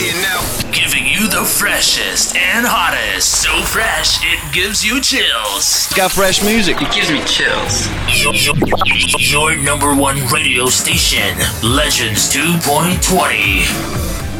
here now. Giving you the freshest and hottest. So fresh, it gives you chills. It's got fresh music. It gives me chills. Your number one radio station, Legends 2.20.